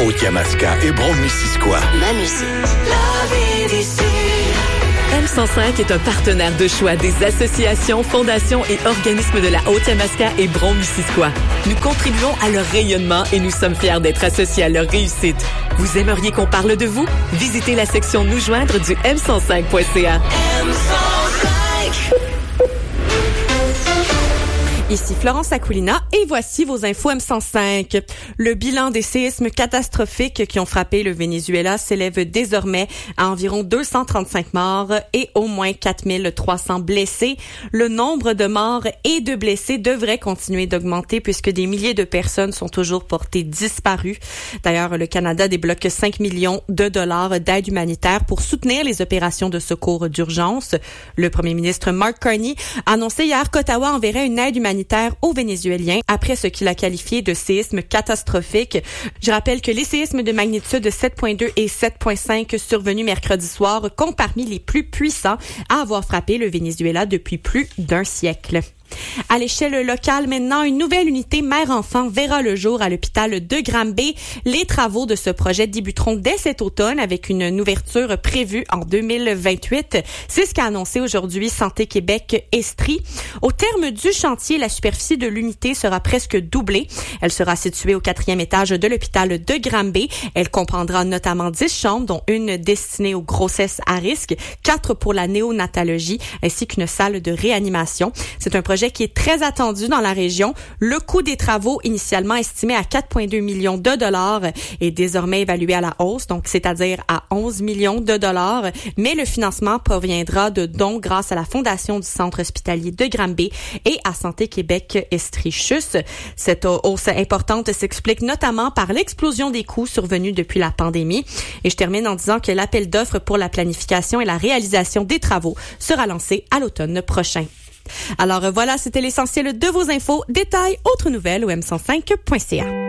Haute-Yamaska et Brome-Missisquoi. Ma musique. La vie d'ici. M105 est un partenaire de choix des associations, fondations et organismes de la Haute-Yamaska et Brome-Missisquoi. Nous contribuons à leur rayonnement et nous sommes fiers d'être associés à leur réussite. Vous aimeriez qu'on parle de vous? Visitez la section Nous joindre du m105.ca. Ici Florence Akoulina et voici vos infos M105. Le bilan des séismes catastrophiques qui ont frappé le Venezuela s'élève désormais à environ 235 morts et au moins 4300 blessés. Le nombre de morts et de blessés devrait continuer d'augmenter puisque des milliers de personnes sont toujours portées disparues. D'ailleurs, le Canada débloque 5 millions de dollars d'aide humanitaire pour soutenir les opérations de secours d'urgence. Le premier ministre Mark Carney a annoncé hier qu'Ottawa enverrait une aide humanitaire aux Vénézuéliens après ce qu'il a qualifié de séisme catastrophique. Je rappelle que les séismes de magnitude 7.2 et 7.5 survenus mercredi soir comptent parmi les plus puissants à avoir frappé le Venezuela depuis plus d'un siècle. À l'échelle locale, maintenant, une nouvelle unité mère-enfant verra le jour à l'hôpital de Granby. Les travaux de ce projet débuteront dès cet automne avec une ouverture prévue en 2028. C'est ce qu'a annoncé aujourd'hui Santé Québec Estrie. Au terme du chantier, la superficie de l'unité sera presque doublée. Elle sera située au 4e étage de l'hôpital de Granby. Elle comprendra notamment 10 chambres, dont une destinée aux grossesses à risque, 4 pour la néonatologie, ainsi qu'une salle de réanimation. C'est un projet qui est très attendu dans la région. Le coût des travaux, initialement estimé à 4,2 millions de dollars, est désormais évalué à la hausse, donc c'est-à-dire à 11 millions de dollars. Mais le financement proviendra de dons grâce à la Fondation du Centre hospitalier de Granby et à Santé Québec Estrie-Chus. Cette hausse importante s'explique notamment par l'explosion des coûts survenus depuis la pandémie. Et je termine en disant que l'appel d'offres pour la planification et la réalisation des travaux sera lancé à l'automne prochain. Alors voilà, c'était l'essentiel de vos infos. Détails, autres nouvelles au m105.ca.